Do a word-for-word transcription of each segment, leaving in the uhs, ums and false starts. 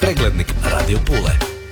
Preglednik Radio Pule.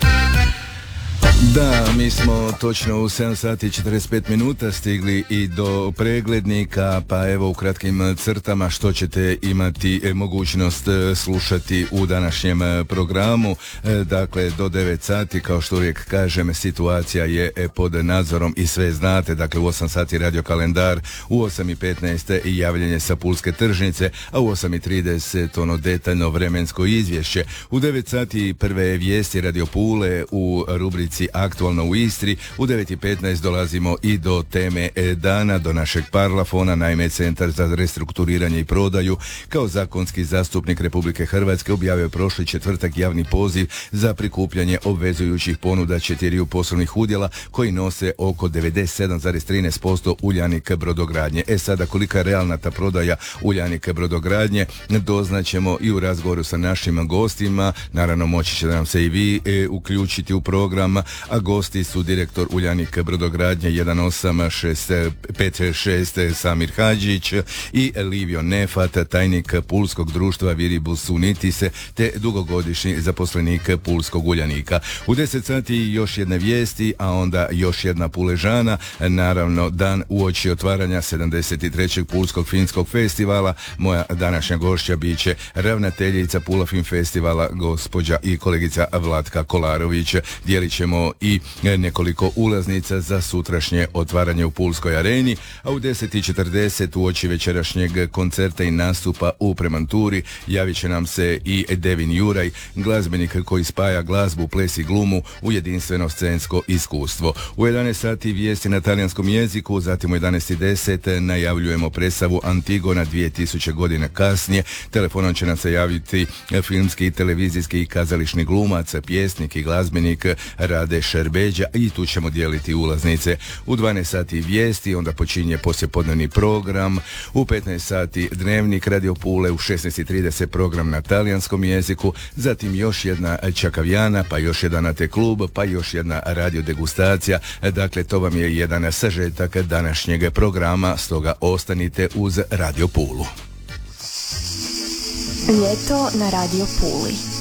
Da, mi smo točno u sedam sati i četrdeset pet minuta stigli i do preglednika, pa evo u kratkim crtama što ćete imati mogućnost slušati u današnjem programu. Dakle, do devet sati, kao što uvijek kažem, situacija je pod nadzorom i sve znate. Dakle, u osam sati radio kalendar, u osam i petnaest javljanje sa Pulske tržnice, a u osam i trideset ono detaljno vremensko izvješće. U devet sati prve vijesti Radio Pule u rubrici Aktualno u Istri. U devet i petnaest dolazimo i do teme dana, do našeg parlafona. Naime, Centar za restrukturiranje i prodaju kao zakonski zastupnik Republike Hrvatske objavio prošli četvrtak javni poziv za prikupljanje obvezujućih ponuda četiriju poslovnih udjela koji nose oko devedeset sedam zarez trinaest posto Uljanik brodogradnje. E sada, kolika je realna ta prodaja Uljanik brodogradnje, doznaćemo i u razgovoru sa našim gostima. Naravno, moći će da nam se i vi e, uključiti u program, a gosti su direktor Uljanik brodogradnje jedan osam šest pet šest Samir Hadžić i Livio Nefat, tajnik Pulskog društva Viribus Unitis te dugogodišnji zaposlenik Pulskog Uljanika. U deset sati još jedne vijesti, a onda još jedna Puležana, naravno dan uoči otvaranja sedamdeset trećeg Pulskog filmskog festivala. Moja današnja gošća bit će ravnateljica Pula Film Festivala, gospođa i kolegica Vlatka Kolarović. Dijelit ćemo i nekoliko ulaznica za sutrašnje otvaranje u Pulskoj areni, a u deset i četrdeset uoči večerašnjeg koncerta i nastupa u Premanturi javit će nam se i Devin Juraj, glazbenik koji spaja glazbu, ples i glumu u jedinstveno scensko iskustvo. U jedanaest sati vijesti na talijanskom jeziku, zatim u jedanaest i deset najavljujemo predstavu Antigona dvije tisuće godina kasnije. Telefonom će nam se javiti filmski, televizijski i kazališni glumac, pjesnik i glazbenik Rade Šerbeđa i tu ćemo dijeliti ulaznice. U dvanaest sati vijesti, onda počinje poslijepodnevni program. U petnaest sati dnevnik Radio Pule, u šesnaest i trideset program na talijanskom jeziku, zatim još jedna čakavijana, pa još jedan A T klub, pa još jedna radio degustacija. Dakle, to vam je jedan sažetak današnjeg programa, stoga ostanite uz Radio Pulu. Ljeto na Radio Puli.